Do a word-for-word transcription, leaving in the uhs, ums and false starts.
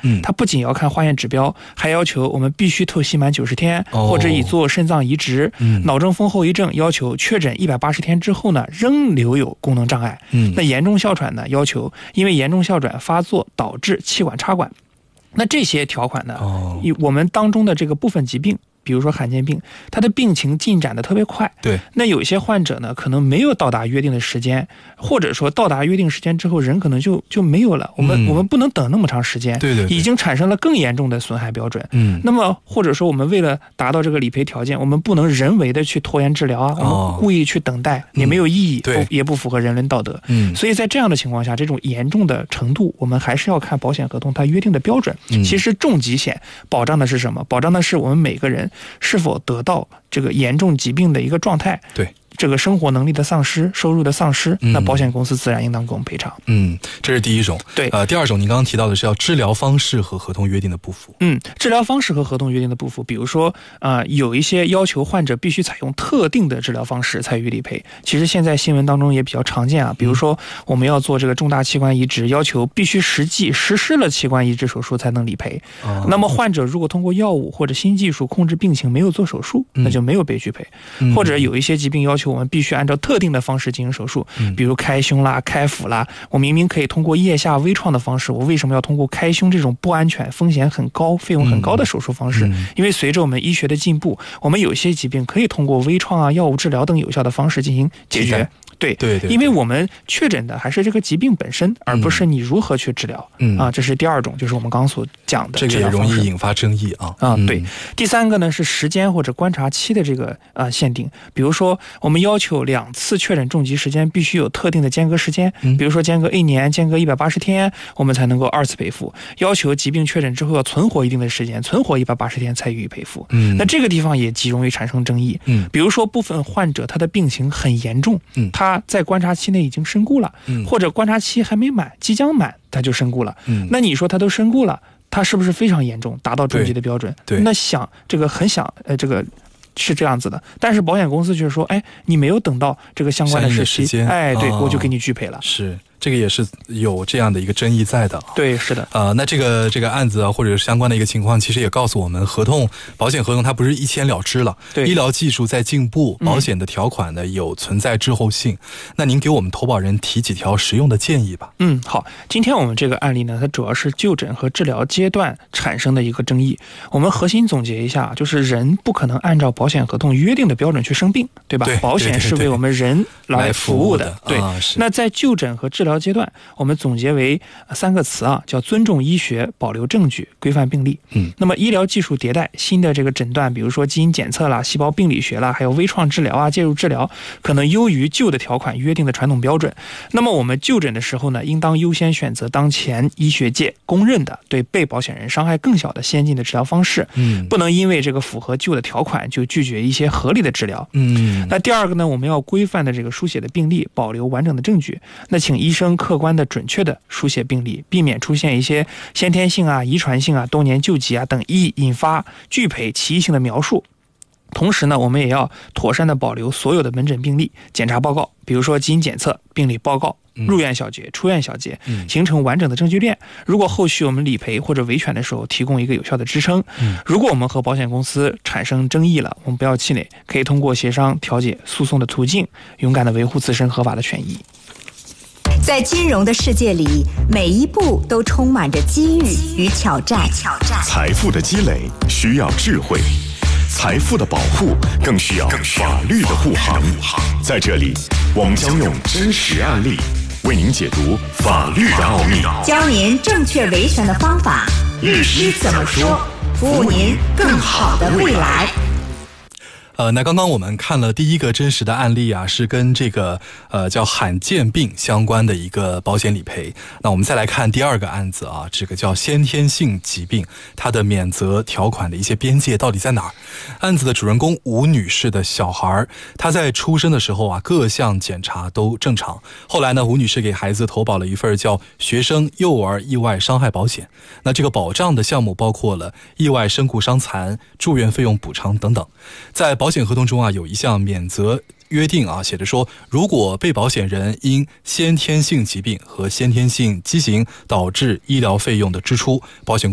嗯， 它不仅要看化验指标，还要求我们必须透析满九十天， 哦、 或者已做肾脏移植。 嗯， 脑中风后遗症要求确诊一百八十天之后呢，仍留有功能障碍。 嗯， 那严重哮喘呢，要求因为严重哮喘发作导致气管插管。那这些条款呢， 哦、 我们当中的这个部分疾病，比如说罕见病，它的病情进展的特别快。 对， 那有些患者呢，可能没有到达约定的时间，或者说到达约定时间之后，人可能就就没有了。我们、嗯、我们不能等那么长时间， 对 对, 对， 已经产生了更严重的损害标准。 嗯， 那么或者说我们为了达到这个理赔条件，我们不能人为的去拖延治疗啊，我们故意去等待、哦、也没有意义， 对、嗯， 也不符合人伦道德。 嗯， 所以在这样的情况下，这种严重的程度，我们还是要看保险合同它约定的标准。 嗯、 其实重疾险保障的是什么？保障的是我们每个人是否得到这个严重疾病的一个状态， 对这个生活能力的丧失、收入的丧失， 嗯、 那保险公司自然应当给我们赔偿。 嗯，这是第一种。 对， 呃，第二种您刚刚提到的是要治疗方式和合同约定的不符。 嗯，治疗方式和合同约定的不符，比如说啊、呃，有一些要求患者必须采用特定的治疗方式才予理赔。其实现在新闻当中也比较常见啊，比如说我们要做这个重大器官移植，要求必须实际实施了器官移植手术才能理赔。 哦、 那么患者如果通过药物或者新技术控制病情，没有做手术， 嗯、 那就没有被拒赔。 嗯、 或者有一些疾病要求我们必须按照特定的方式进行手术，比如开胸啦、开腹啦，我明明可以通过腋下微创的方式，我为什么要通过开胸这种不安全、风险很高、费用很高的手术方式？ 嗯、 因为随着我们医学的进步，我们有些疾病可以通过微创啊、药物治疗等有效的方式进行解决。对对 对, 对， 因为我们确诊的还是这个疾病本身，而不是你如何去治疗。 嗯啊，这是第二种，就是我们刚刚所讲的这个也容易引发争议啊。 啊，对。嗯、第三个呢是时间或者观察期的这个啊限定，比如说我们要求两次确诊重疾时间必须有特定的间隔时间， 嗯、 比如说间隔一年、间隔一百八十天，我们才能够二次赔付。要求疾病确诊之后要存活一定的时间，存活一百八十天才予以赔付。 嗯， 那这个地方也极容易产生争议。 嗯， 比如说部分患者他的病情很严重， 嗯， 他在观察期内已经身故了， 嗯， 或者观察期还没满，即将满他就身故了， 嗯， 那你说他都身故了，他是不是非常严重，达到重疾的标准？ 对， 那想这个很想呃这个是这样子的，但是保险公司就是说，哎，你没有等到这个相关的时期， 时间哎，对、 哦、 我就给你拒赔了。 是。这个也是有这样的一个争议在的。 对，是的。 呃，那这个这个案子啊，或者相关的一个情况，其实也告诉我们，合同保险合同它不是一签了之了。 对， 医疗技术在进步，保险的条款呢、嗯、有存在滞后性。那您给我们投保人提几条实用的建议吧。 嗯，好，今天我们这个案例呢，它主要是就诊和治疗阶段产生的一个争议。我们核心总结一下，就是人不可能按照保险合同约定的标准去生病，对吧？ 对， 保险是为我们人来服务的。 对， 对、 啊、 那在就诊和治疗阶段，我们总结为三个词啊，叫尊重医学、保留证据、规范病例。 嗯， 那么医疗技术迭代，新的这个诊断，比如说基因检测啦、细胞病理学啦，还有微创治疗啊、介入治疗，可能优于旧的条款约定的传统标准。那么我们就诊的时候呢，应当优先选择当前医学界公认的对被保险人伤害更小的先进的治疗方式。 嗯， 不能因为这个符合旧的条款就拒绝一些合理的治疗。 嗯， 那第二个呢，我们要规范的这个书写的病例，保留完整的证据。那请医生客观的、准确的书写病例，避免出现一些先天性啊、遗传性啊、多年旧疾啊等易引发拒赔歧义性的描述。同时呢，我们也要妥善的保留所有的门诊病历、检查报告，比如说基因检测、病理报告、入院小结、出院小结，形成完整的证据链。如果后续我们理赔或者维权的时候，提供一个有效的支撑。如果我们和保险公司产生争议了，我们不要气馁，可以通过协商调解诉讼的途径，勇敢的维护自身合法的权益。 在金融的世界里，每一步都充满着机遇与挑战。 财富的积累需要智慧，财富的保护更需要法律的护航。在这里，我们将用真实案例为您解读法律的奥秘， 教您正确维权的方法。律师怎么说？服务您更好的未来。 呃，那刚刚我们看了第一个真实的案例啊，是跟这个呃叫罕见病相关的一个保险理赔。那我们再来看第二个案子啊，这个叫先天性疾病，它的免责条款的一些边界到底在哪儿？案子的主人公吴女士的小孩，她在出生的时候啊，各项检查都正常。后来呢，吴女士给孩子投保了一份叫学生幼儿意外伤害保险。那这个保障的项目包括了意外身故伤残、住院费用补偿等等。在保险合同中啊，有一项免责约定啊，写着说，如果被保险人因先天性疾病和先天性畸形导致医疗费用的支出，保险